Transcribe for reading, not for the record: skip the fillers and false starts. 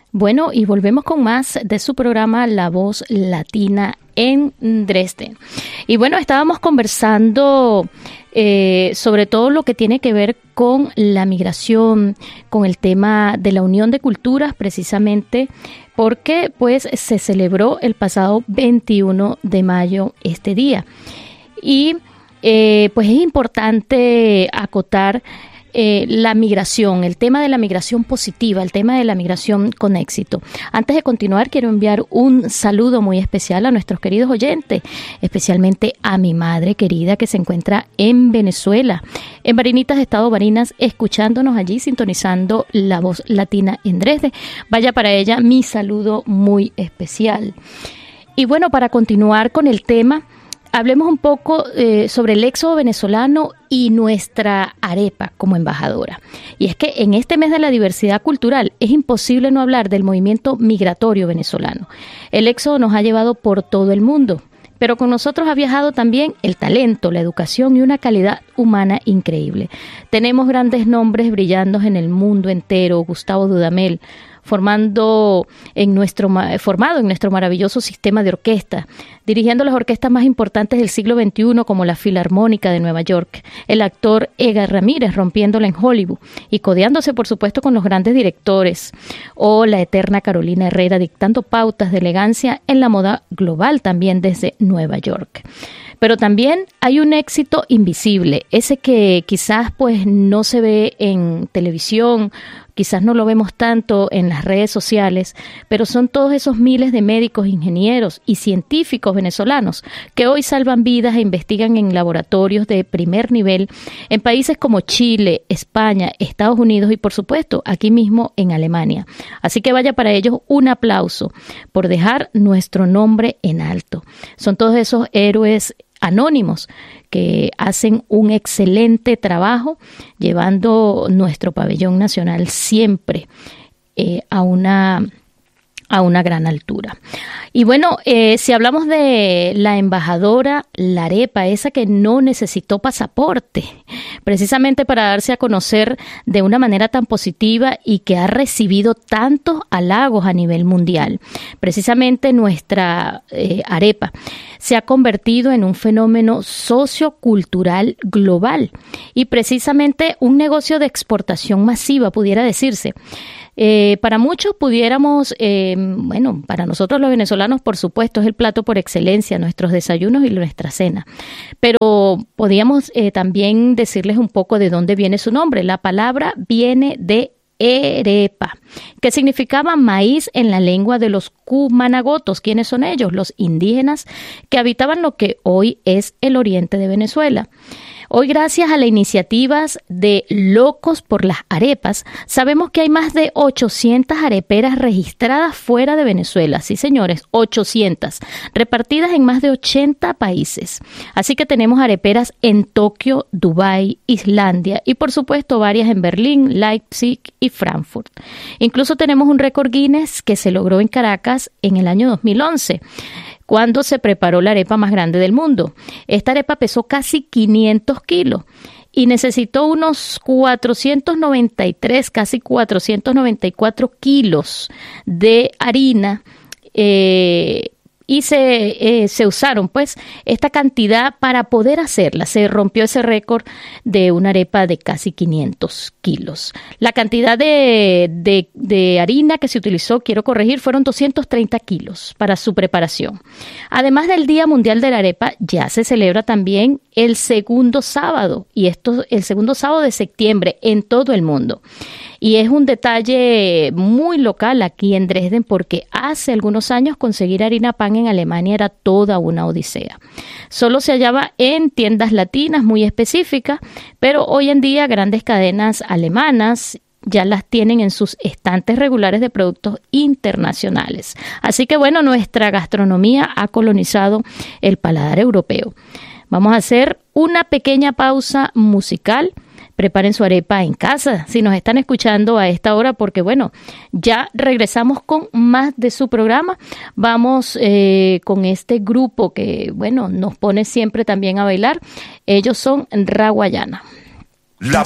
Bueno, y volvemos con más de su programa La Voz Latina en Dresden. Y bueno, estábamos conversando sobre todo lo que tiene que ver con la migración, con el tema de la unión de culturas, precisamente porque pues se celebró el pasado 21 de mayo este día. Y pues es importante acotar la migración, el tema de la migración positiva, el tema de la migración con éxito. Antes de continuar, quiero enviar un saludo muy especial a nuestros queridos oyentes, especialmente a mi madre querida que se encuentra en Venezuela, en Barinitas, Estado Barinas, escuchándonos allí, sintonizando La Voz Latina en Dresde. Vaya para ella mi saludo muy especial. Y bueno, para continuar con el tema, hablemos un poco sobre el éxodo venezolano y nuestra arepa como embajadora. Y es que en este mes de la diversidad cultural es imposible no hablar del movimiento migratorio venezolano. El éxodo nos ha llevado por todo el mundo, pero con nosotros ha viajado también el talento, la educación y una calidad humana increíble. Tenemos grandes nombres brillando en el mundo entero: Gustavo Dudamel, formado en nuestro maravilloso sistema de orquesta, dirigiendo las orquestas más importantes del siglo XXI como la Filarmónica de Nueva York, el actor Edgar Ramírez rompiéndola en Hollywood y codeándose por supuesto con los grandes directores, o la eterna Carolina Herrera dictando pautas de elegancia en la moda global también desde Nueva York. Pero también hay un éxito invisible, ese que quizás pues no se ve en televisión, quizás no lo vemos tanto en las redes sociales, pero son todos esos miles de médicos, ingenieros y científicos venezolanos que hoy salvan vidas e investigan en laboratorios de primer nivel en países como Chile, España, Estados Unidos y por supuesto aquí mismo en Alemania. Así que vaya para ellos un aplauso por dejar nuestro nombre en alto. Son todos esos héroes anónimos que hacen un excelente trabajo llevando nuestro pabellón nacional siempre a una gran altura. Y bueno, si hablamos de la embajadora, la arepa, esa que no necesitó pasaporte, precisamente para darse a conocer de una manera tan positiva y que ha recibido tantos halagos a nivel mundial. Precisamente nuestra arepa se ha convertido en un fenómeno sociocultural global y precisamente un negocio de exportación masiva, pudiera decirse. Para muchos pudiéramos, para nosotros los venezolanos, por supuesto, es el plato por excelencia, nuestros desayunos y nuestra cena. Pero podíamos también decirles un poco de dónde viene su nombre. La palabra viene de arepa, que significaba maíz en la lengua de los cumanagotos. ¿Quiénes son ellos? Los indígenas que habitaban lo que hoy es el oriente de Venezuela. Hoy, gracias a las iniciativas de Locos por las Arepas, sabemos que hay más de 800 areperas registradas fuera de Venezuela. Sí, señores, 800, repartidas en más de 80 países. Así que tenemos areperas en Tokio, Dubái, Islandia y, por supuesto, varias en Berlín, Leipzig y Frankfurt. Incluso tenemos un récord Guinness que se logró en Caracas en el año 2011. Cuando se preparó la arepa más grande del mundo. Esta arepa pesó casi 500 kilos y necesitó unos 493, casi 494 kilos de harina y se usaron pues esta cantidad para poder hacerla. Se rompió ese récord de una arepa de casi 500 kilos. La cantidad de harina que se utilizó, quiero corregir, fueron 230 kilos para su preparación. Además del Día Mundial de la Arepa, ya se celebra también el segundo sábado, y esto el segundo sábado de septiembre en todo el mundo. Y es un detalle muy local aquí en Dresden porque hace algunos años conseguir harina pan en Alemania era toda una odisea. Solo se hallaba en tiendas latinas muy específicas, pero hoy en día grandes cadenas alemanas ya las tienen en sus estantes regulares de productos internacionales. Así que bueno, nuestra gastronomía ha colonizado el paladar europeo. Vamos a hacer una pequeña pausa musical. Preparen su arepa en casa, si nos están escuchando a esta hora, porque bueno, ya regresamos con más de su programa. Vamos con este grupo que, bueno, nos pone siempre también a bailar. Ellos son Raguayana. La